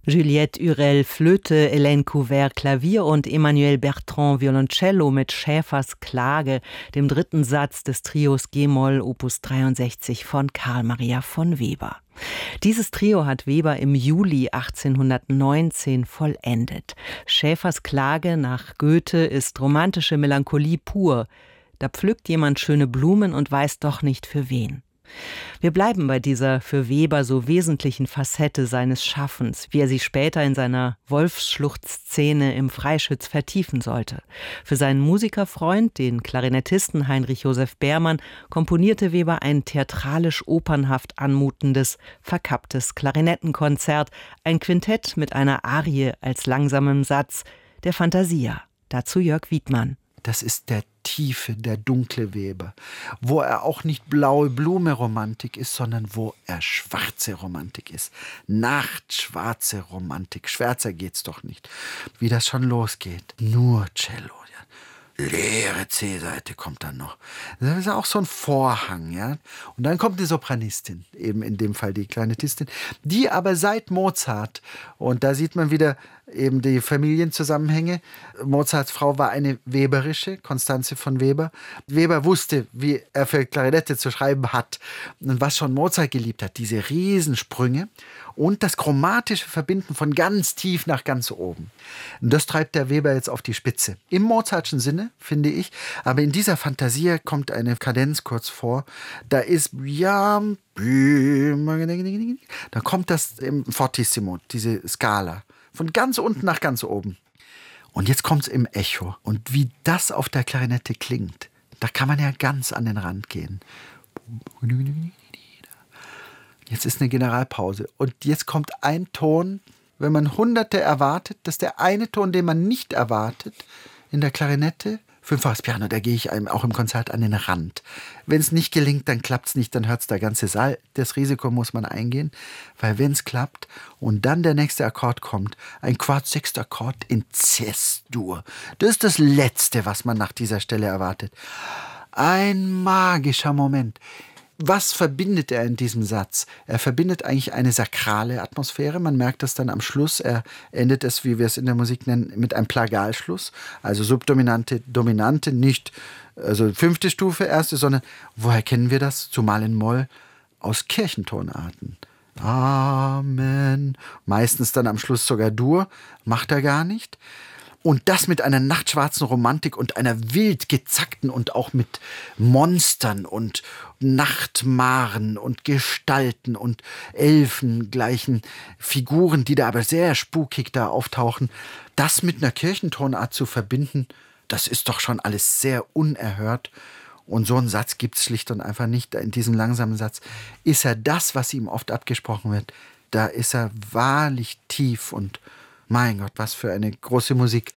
Juliette Hurel Flöte, Hélène Couvert Klavier und Emmanuel Bertrand Violoncello mit Schäfers Klage, dem dritten Satz des Trios G-Moll Opus 63 von Carl Maria von Weber. Dieses Trio hat Weber im Juli 1819 vollendet. Schäfers Klage nach Goethe ist romantische Melancholie pur. Da pflückt jemand schöne Blumen und weiß doch nicht für wen. Wir bleiben bei dieser für Weber so wesentlichen Facette seines Schaffens, wie er sie später in seiner Wolfsschlucht-Szene im Freischütz vertiefen sollte. Für seinen Musikerfreund, den Klarinettisten Heinrich Joseph Beermann, komponierte Weber ein theatralisch-opernhaft anmutendes, verkapptes Klarinettenkonzert, ein Quintett mit einer Arie als langsamem Satz, der Fantasia. Dazu Jörg Wiedmann. Das ist der tiefe, der dunkle Weber, wo er auch nicht blaue Blume-Romantik ist, sondern wo er schwarze Romantik ist. Nachtschwarze Romantik. Schwärzer geht's doch nicht. Wie das schon losgeht. Nur Cello. Ja. Leere C-Seite kommt dann noch. Das ist auch so ein Vorhang. Ja. Und dann kommt die Sopranistin, eben in dem Fall die Klarinettistin, die aber seit Mozart, und da sieht man wieder eben die Familienzusammenhänge. Mozarts Frau war eine weberische, Constanze von Weber. Weber wusste, wie er für Klarinette zu schreiben hat. Und was schon Mozart geliebt hat, diese Riesensprünge und das chromatische Verbinden von ganz tief nach ganz oben. Und das treibt der Weber jetzt auf die Spitze. Im Mozartschen Sinne, finde ich. Aber in dieser Fantasie kommt eine Kadenz kurz vor. Da ist da kommt das im Fortissimo, diese Skala. Von ganz unten nach ganz oben. Und jetzt kommt es im Echo. Und wie das auf der Klarinette klingt, da kann man ja ganz an den Rand gehen. Jetzt ist eine Generalpause. Und jetzt kommt ein Ton, wenn man Hunderte erwartet, dass der eine Ton, den man nicht erwartet, in der Klarinette, fünffaches Piano, da gehe ich einem auch im Konzert an den Rand. Wenn es nicht gelingt, dann klappt es nicht, dann hört es der ganze Saal. Das Risiko muss man eingehen, weil wenn es klappt und dann der nächste Akkord kommt, ein Quart-Sechst-Akkord in C-Dur. Das ist das Letzte, was man nach dieser Stelle erwartet. Ein magischer Moment. Was verbindet er in diesem Satz? Er verbindet eigentlich eine sakrale Atmosphäre. Man merkt das dann am Schluss. Er endet es, wie wir es in der Musik nennen, mit einem Plagalschluss. Also Subdominante, Dominante, nicht also fünfte Stufe, erste, sondern woher kennen wir das? Zumal in Moll aus Kirchentonarten. Amen. Meistens dann am Schluss sogar Dur. Macht er gar nicht. Und das mit einer nachtschwarzen Romantik und einer wild gezackten und auch mit Monstern und Nachtmaren und Gestalten und elfengleichen Figuren, die da aber sehr spukig da auftauchen. Das mit einer Kirchentonart zu verbinden, das ist doch schon alles sehr unerhört. Und so einen Satz gibt es schlicht und einfach nicht. In diesem langsamen Satz ist er das, was ihm oft abgesprochen wird. Da ist er wahrlich tief und mein Gott, was für eine große Musik.